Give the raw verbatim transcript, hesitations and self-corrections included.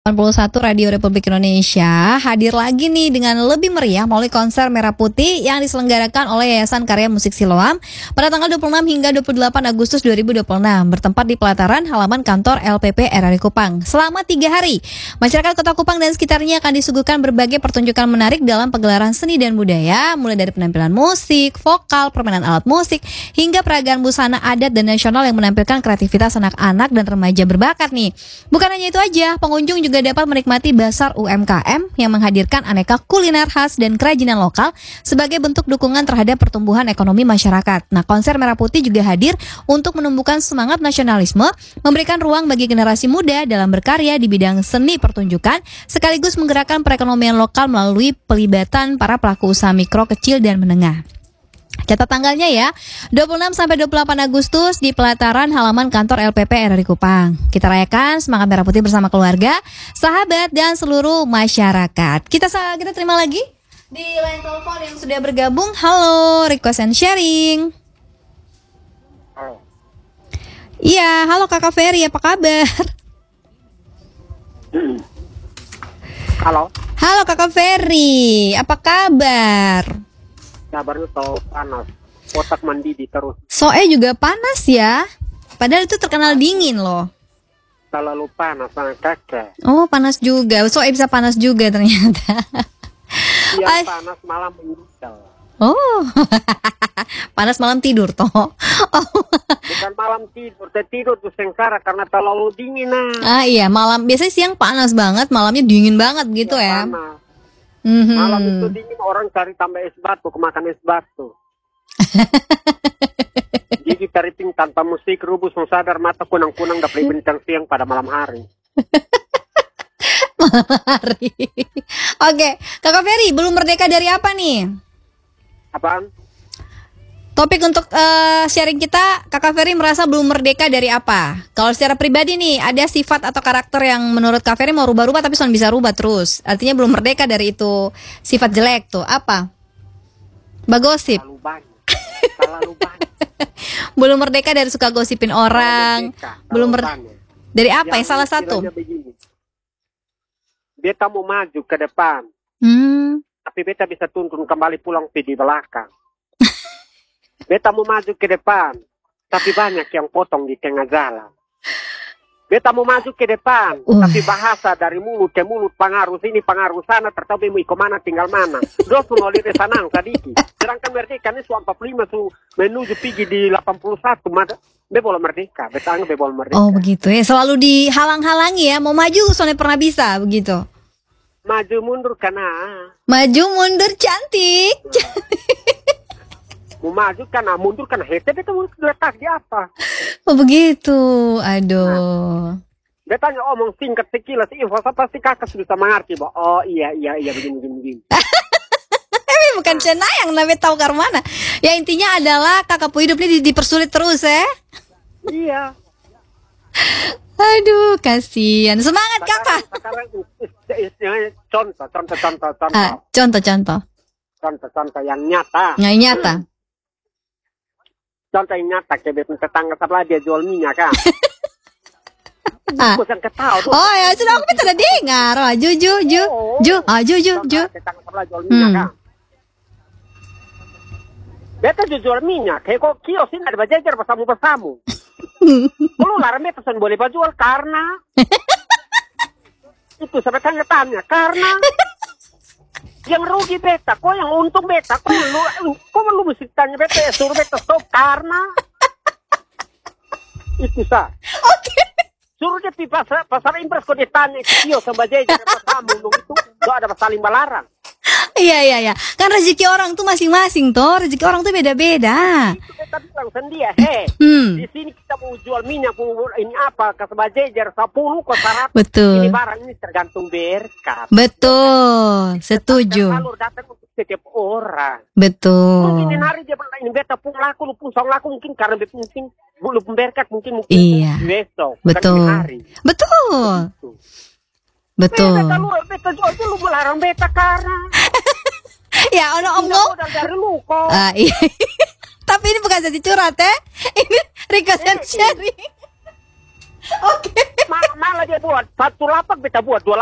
delapan puluh satu Radio Republik Indonesia hadir lagi nih dengan lebih meriah melalui konser Merah Putih yang diselenggarakan oleh Yayasan Karya Musik Siloam pada tanggal dua puluh enam hingga dua puluh delapan Agustus dua ribu dua puluh enam bertempat di pelataran halaman kantor L P P R R I Kupang. Selama tiga hari, masyarakat Kota Kupang dan sekitarnya akan disuguhkan berbagai pertunjukan menarik dalam pegelaran seni dan budaya, mulai dari penampilan musik, vokal, permainan alat musik, hingga peragaan busana adat dan nasional yang menampilkan kreativitas anak-anak dan remaja berbakat nih. Bukan hanya itu aja, pengunjung juga juga dapat menikmati Basar U M K M yang menghadirkan aneka kuliner khas dan kerajinan lokal sebagai bentuk dukungan terhadap pertumbuhan ekonomi masyarakat. Nah, konser Merah Putih juga hadir untuk menumbuhkan semangat nasionalisme, memberikan ruang bagi generasi muda dalam berkarya di bidang seni pertunjukan, sekaligus menggerakkan perekonomian lokal melalui pelibatan para pelaku usaha mikro, kecil, dan menengah. Catat tanggalnya ya, dua puluh enam sampai dua puluh delapan Agustus di pelataran halaman kantor L P P R R I Kupang. Kita rayakan semangat Merah Putih bersama keluarga, sahabat, dan seluruh masyarakat. Kita kita terima lagi di line telepon yang sudah bergabung. Halo, request and sharing. Halo. Iya, halo Kakak Ferry, apa kabar? Halo. Halo Kakak Ferry, apa kabar? Kabarnya so panas, otak mendidih terus. Soe juga panas ya, padahal itu terkenal dingin loh. Terlalu panas sama kakak. Oh, panas juga, Soe bisa panas juga ternyata. Siang Ay. panas, malam meninggal. Oh, panas malam tidur toh. Oh. Bukan malam tidur, saya tidur tuh sengsara karena terlalu dingin nah. Ah iya, malam biasanya siang panas banget, malamnya dingin banget gitu ya. Panas. Mm-hmm. Malam itu dingin, orang cari tambah es batu, kemakan es batu. Jadi tariping tanpa musik, rubus sadar mata kunang-kunang dapat bintang siang pada malam hari. Malam hari. Oke, Kakak Ferry, belum merdeka dari apa nih? Apaan? Topik untuk uh, sharing kita, Kakak Ferry merasa belum merdeka dari apa? Kalau secara pribadi nih, ada sifat atau karakter yang menurut Kak Ferry mau rubah-rubah tapi soalnya bisa rubah terus. Artinya belum merdeka dari itu sifat jelek tuh. Apa? Bagosip. Terlalu banyak. Terlalu banyak. Belum merdeka dari suka gosipin orang. Merdeka, belum merdeka. Dari apa? Yang, yang salah satu? Begini. Beta mau maju ke depan. Hmm. Tapi beta bisa tuntun kembali pulang di belakang. Beta mau maju ke depan, tapi banyak yang potong di tengah jalan. Beta mau maju ke depan, uh. tapi bahasa dari mulut ke mulut, pengaruh sini, pengaruh sana, tertahu mau ikut mana, tinggal mana. Dosu nolih sanang sadiki. Sedangkan merdeka ini su empat puluh lima, su menuju pergi di delapan puluh satu, be boleh merdeka, beta anggap be boleh merdeka. Oh begitu ya, selalu dihalang-halangi ya, mau maju soalnya pernah bisa, begitu. Maju mundur karena. Maju mundur cantik. Mau maju karena mundur karena hete beta mau letak di apa? Oh begitu, aduh. Nah, beta hanya omong singkat sekilas info pasti kakak sudah mengerti bahwa oh iya iya iya begini begini begini. Tapi bukan cenayang, nabe tahu ke mana. Ya intinya adalah kakak pu hidup ini dipersulit terus ya. Iya. Aduh, kasihan. Semangat kakak. Sekarang istilahnya contoh contoh contoh contoh. Ah, contoh contoh. Contoh contoh yang nyata. Yang nyata. Contoh yang nyata, kayak tetangga sebelah dia jual minyak kan. Ah. Bukan ketahu tuh. Oh ya, sudah aku tidak dengar. Oh, ju ju ju ju, ah ju ju ju. Tetangga sebelah jual minyak hmm. kan. Beta jual minyak, kayak kok kios ini ada bajajar bersama-bersama. Kalau larang beta sen boleh jual karena itu sampai tanya-tanya karena yang rugi beta, kok yang untung beta, kok yang lu, kok lu mesti tanya beta ya suruh beta stop karena itu sah. Oke. Suruh dia di pasar pasar impres kok ditanya kios sama jajar bersama itu, gak ada saling balarang. Iya iya iya, kan rezeki orang tuh masing-masing toh, rezeki orang tuh beda-beda. Itu kita bilang sendiri, heh, hmm. di sini kita mau jual minyak, mau ini apa, ke sebajejer sepuluh ke seratus. Betul. Ini barang ini tergantung berkat. Betul, setuju. Alur datang untuk setiap orang. Betul. Mungkin hari dia bilang ini beta pun laku, lu pun song laku mungkin karena beta mungkin lu pun berkat mungkin mungkin iya. besok. Betul. Hari. Betul. Betul. Betul. Beta lu beta jual lu melarang beta karena. Ya, ono omong. Dari lu kok. Ah, iya. Tapi ini bukan sesi curhat ya. Ini request and sharing. Oke. malah dia buat satu lapak beta buat dua